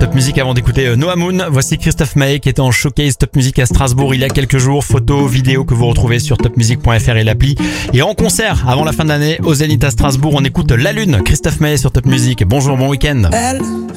Top Music avant d'écouter Noah Moon. Voici Christophe Maé qui était en showcase Top Music à Strasbourg il y a quelques jours. Photos, vidéos que vous retrouvez sur topmusic.fr et l'appli. Et en concert avant la fin de l'année au Zénith à Strasbourg, on écoute La Lune. Christophe Maé sur Top Music. Bonjour, bon week-end. Elle